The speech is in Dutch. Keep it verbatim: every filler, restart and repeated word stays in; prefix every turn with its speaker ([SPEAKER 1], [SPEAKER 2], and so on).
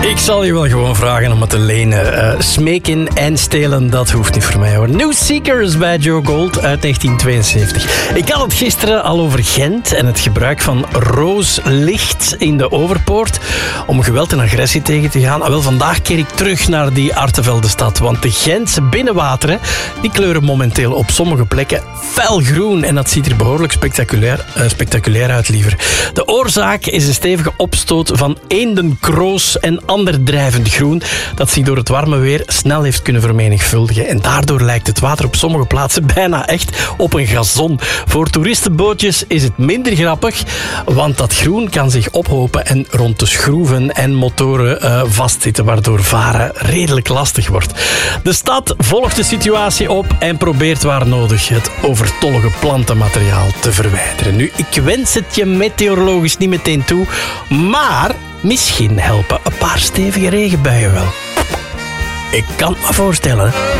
[SPEAKER 1] Ik zal je wel gewoon vragen om het te lenen. Uh, smeken en stelen, dat hoeft niet voor mij hoor. New Seekers bij Joe Gold uit negentien tweeënzeventig. Ik had het gisteren al over Gent en het gebruik van rooslicht in de Overpoort om geweld en agressie tegen te gaan. Ah, wel, vandaag keer ik terug naar die Artevelde-stad, want de Gentse binnenwateren die kleuren momenteel op sommige plekken felgroen en dat ziet er behoorlijk spectaculair, uh, spectaculair uit, liever. De oorzaak is een stevige opstoot van eendenkroos en ander drijvend groen dat zich door het warme weer snel heeft kunnen vermenigvuldigen. En daardoor lijkt het water op sommige plaatsen bijna echt op een gazon. Voor toeristenbootjes is het minder grappig, want dat groen kan zich ophopen en rond de schroeven en motoren uh, vastzitten, waardoor varen redelijk lastig wordt. De stad volgt de situatie op en probeert waar nodig het overtollige plantenmateriaal te verwijderen. Nu, ik wens het je meteorologisch niet meteen toe, maar misschien helpen een paar stevige regenbuien wel. Ik kan het me voorstellen.